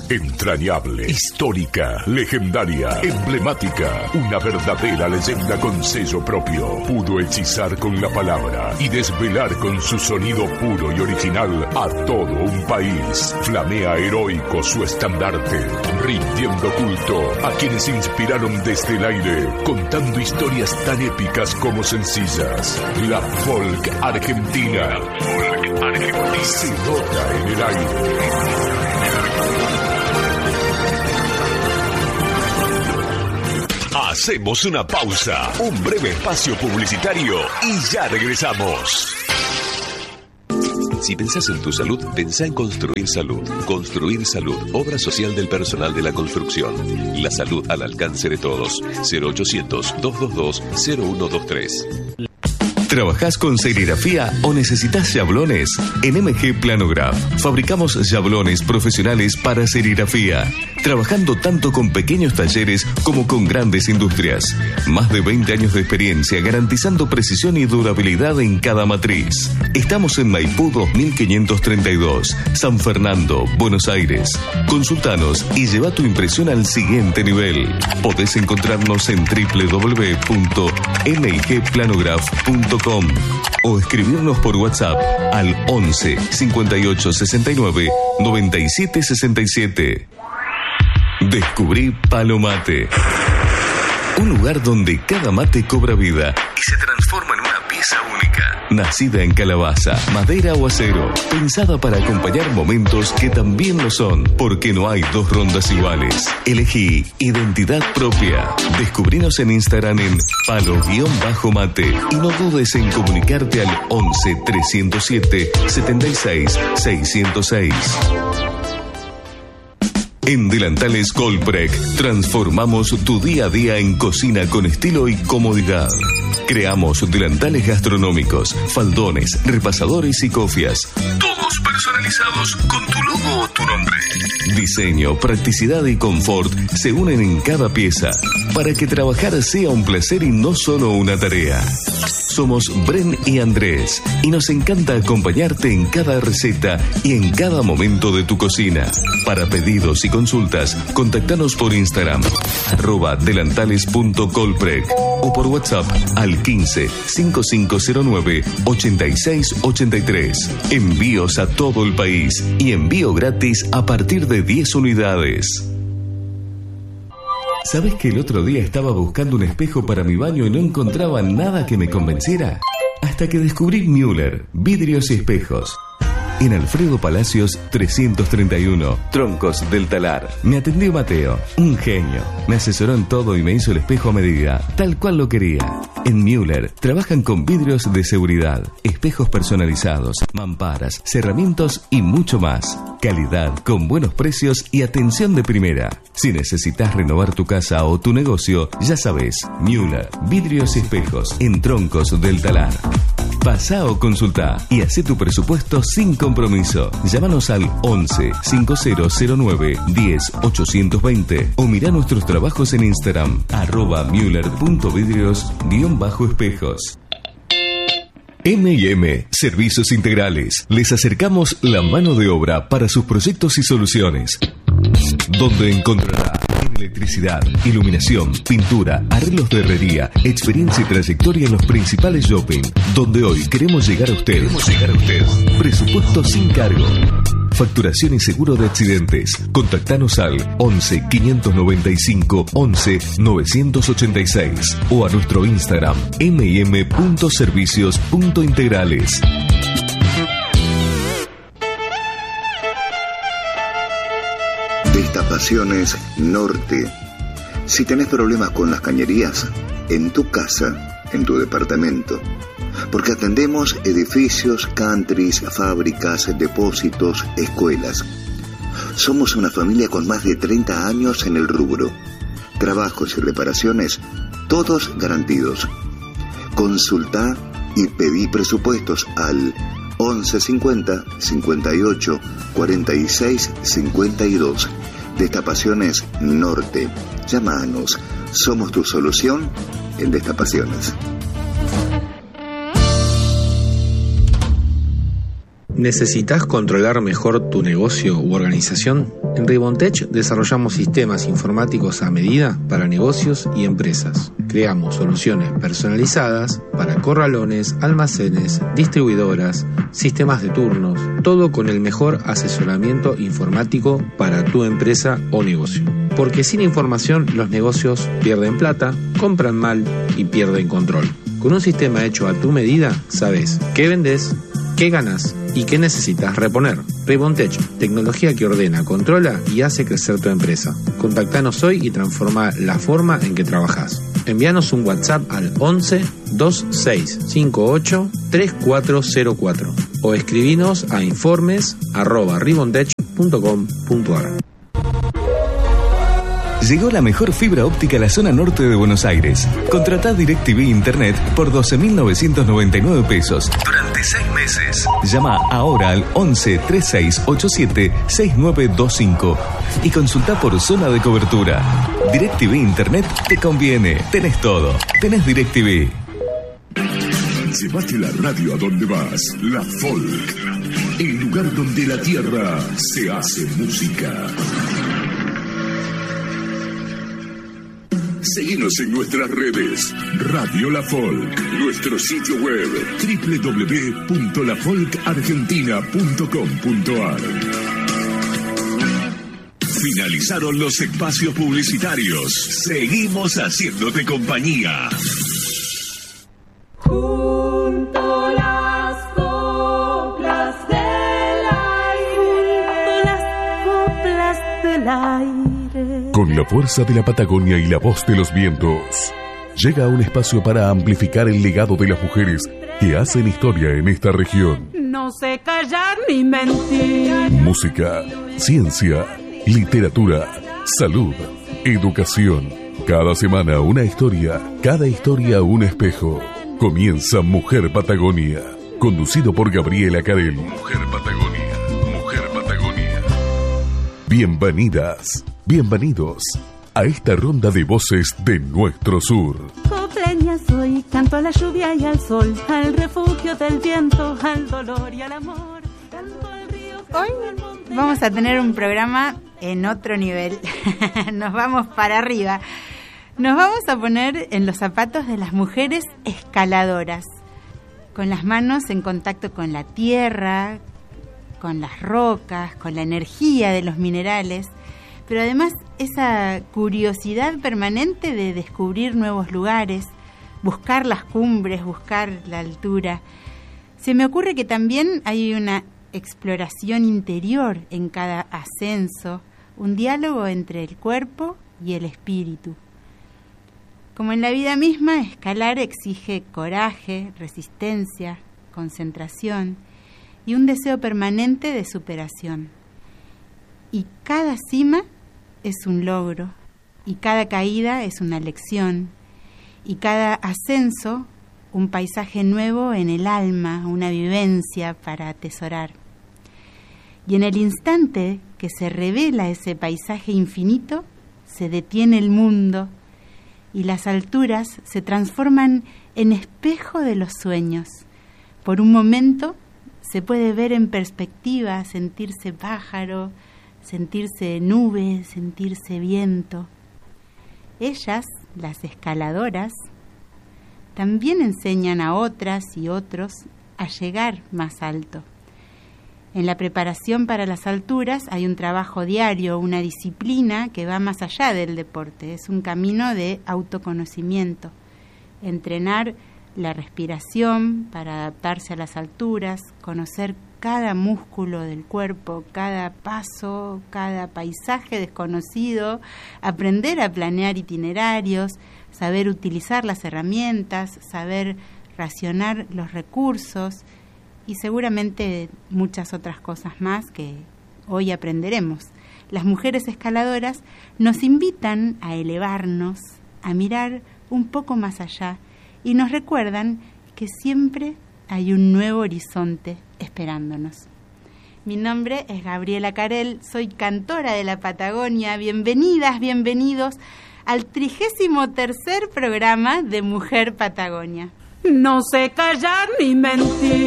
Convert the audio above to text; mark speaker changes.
Speaker 1: Entrañable, histórica, legendaria, emblemática. Una verdadera leyenda con sello propio. Pudo hechizar con la palabra y desvelar con su sonido puro y original a todo un país. Flamea heroico su estandarte, rindiendo culto a quienes inspiraron desde el aire, contando historias tan épicas como sencillas. La folk argentina. Se nota en el aire. Hacemos una pausa, un breve espacio publicitario y ya regresamos.
Speaker 2: Si pensás en tu salud, pensá en Construir Salud. Construir Salud, obra social del personal de la construcción. La salud al alcance de todos. 0800-222-0123.
Speaker 3: ¿Trabajás con serigrafía o necesitas yablones? En MG Planograph fabricamos yablones profesionales para serigrafía, trabajando tanto con pequeños talleres como con grandes industrias. Más de 20 años de experiencia garantizando precisión y durabilidad en cada matriz. Estamos en Maipú 2532, San Fernando, Buenos Aires. Consultanos y lleva tu impresión al siguiente nivel. Podés encontrarnos en www.migplanograph.com o escribirnos por WhatsApp al 11 58 69 97 67. Descubrí Palo Mate, un lugar donde cada mate cobra vida y se transforma en una pieza única. Nacida en calabaza, madera o acero, pensada para acompañar momentos que también lo son, porque no hay dos rondas iguales. Elegí identidad propia. Descubrinos en Instagram en palo-mate y no dudes en comunicarte al 11 307 76 606. En Delantales Colprec transformamos tu día a día en cocina con estilo y comodidad. Creamos delantales gastronómicos, faldones, repasadores y cofias. Todos personalizados con tu logo o tu nombre. Diseño, practicidad y confort se unen en cada pieza para que trabajar sea un placer y no solo una tarea. Somos Bren y Andrés y nos encanta acompañarte en cada receta y en cada momento de tu cocina. Para pedidos y consultas, contactanos por Instagram @delantales.colprec o por WhatsApp al 15 5509 8683. Envíos a todo el país y envío gratis a partir de 10 unidades. ¿Sabes que el otro día estaba buscando un espejo para mi baño y no encontraba nada que me convenciera? Hasta que descubrí Müller, vidrios y espejos. En Alfredo Palacios 331, Troncos del Talar. Me atendió Mateo, un genio. Me asesoró en todo y me hizo el espejo a medida, tal cual lo quería. En Müller trabajan con vidrios de seguridad, espejos personalizados, mamparas, cerramientos y mucho más. Calidad con buenos precios y atención de primera. Si necesitas renovar tu casa o tu negocio, ya sabes, Müller, vidrios y espejos en Troncos del Talar. Pasá o consultá y hacé tu presupuesto sin compromiso. Llámanos al 11 5009 10 820 o mirá nuestros trabajos en Instagram @müller.vidrios_espejos. M&M Servicios Integrales. Les acercamos la mano de obra para sus proyectos y soluciones, donde encontrará electricidad, iluminación, pintura, arreglos de herrería, experiencia y trayectoria en los principales shopping, donde hoy queremos llegar a usted. Presupuesto sin cargo. Facturación y seguro de accidentes. Contactanos al 11 595 11 986 o a nuestro Instagram mm.servicios.integrales.
Speaker 4: Destapaciones Norte. Si tenés problemas con las cañerías, en tu casa, en tu departamento, porque atendemos edificios, countries, fábricas, depósitos, escuelas. Somos una familia con más de 30 años en el rubro. Trabajos y reparaciones, todos garantidos. Consultá y pedí presupuestos al 1150 58 46 52. Destapaciones Norte. Llámanos. Somos tu solución en destapaciones.
Speaker 5: ¿Necesitas controlar mejor tu negocio u organización? En Ribontech desarrollamos sistemas informáticos a medida para negocios y empresas. Creamos soluciones personalizadas para corralones, almacenes, distribuidoras, sistemas de turnos, todo con el mejor asesoramiento informático para tu empresa o negocio. Porque sin información los negocios pierden plata, compran mal y pierden control. Con un sistema hecho a tu medida, sabes qué vendes, qué ganas y qué necesitas reponer. Ribontech, tecnología que ordena, controla y hace crecer tu empresa. Contactanos hoy y transforma la forma en que trabajas. Envíanos un WhatsApp al 11 2658 3404 o escribinos a informes@ribontech.com.ar.
Speaker 3: Llegó la mejor fibra óptica a la zona norte de Buenos Aires. Contratá DirecTV Internet por 12.999 pesos durante 6 meses. Llama ahora al 11 3687 6925 y consultá por zona de cobertura. DirecTV Internet te conviene. Tenés todo. Tenés DirecTV.
Speaker 1: Llévate la radio a donde vas. La Folk. El lugar donde la tierra se hace música. Seguinos en nuestras redes. Radio La Folk. Nuestro sitio web www.lafolkargentina.com.ar. Finalizaron los espacios publicitarios. Seguimos haciéndote compañía.
Speaker 6: Junto las coplas del aire. Las coplas del aire.
Speaker 1: Con la fuerza de la Patagonia y la voz de los vientos, llega un espacio para amplificar el legado de las mujeres que hacen historia en esta región.
Speaker 6: No sé callar ni mentir.
Speaker 1: Música, ciencia, literatura, salud, educación. Cada semana una historia, cada historia un espejo. Comienza Mujer Patagonia, conducido por Gabriela Carel. Mujer Patagonia, Mujer Patagonia. Bienvenidas. Bienvenidos a esta ronda de voces de nuestro sur.
Speaker 6: Copleña soy, canto a la lluvia y al sol, al refugio del viento, al dolor y al amor. Canto al río.
Speaker 7: Hoy vamos a tener un programa en otro nivel. Nos vamos para arriba. Nos vamos a poner en los zapatos de las mujeres escaladoras, con las manos en contacto con la tierra, con las rocas, con la energía de los minerales, pero además esa curiosidad permanente de descubrir nuevos lugares, buscar las cumbres, buscar la altura. Se me ocurre que también hay una exploración interior en cada ascenso, un diálogo entre el cuerpo y el espíritu. Como en la vida misma, escalar exige coraje, resistencia, concentración y un deseo permanente de superación. Y cada cima es un logro, y cada caída es una lección, y cada ascenso un paisaje nuevo en el alma, una vivencia para atesorar. Y en el instante que se revela ese paisaje infinito, se detiene el mundo, y las alturas se transforman en espejo de los sueños. Por un momento se puede ver en perspectiva, sentirse pájaro, sentirse nube, sentirse viento. Ellas, las escaladoras, también enseñan a otras y otros a llegar más alto. En la preparación para las alturas hay un trabajo diario, una disciplina que va más allá del deporte. Es un camino de autoconocimiento. Entrenar la respiración para adaptarse a las alturas, conocer cada músculo del cuerpo, cada paso, cada paisaje desconocido, aprender a planear itinerarios, saber utilizar las herramientas, saber racionar los recursos y seguramente muchas otras cosas más que hoy aprenderemos. Las mujeres escaladoras nos invitan a elevarnos, a mirar un poco más allá y nos recuerdan que siempre hay un nuevo horizonte esperándonos. Mi nombre es Gabriela Carel, soy cantora de la Patagonia. Bienvenidas, bienvenidos al 33º programa de Mujer Patagonia.
Speaker 6: No sé callar ni mentir.